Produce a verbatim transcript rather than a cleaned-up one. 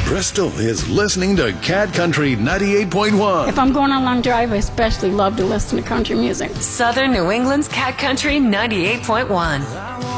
Crystal is listening to Cat Country ninety-eight point one. If I'm going on a long drive, I especially love to listen to country music. Southern New England's Cat Country ninety-eight point one.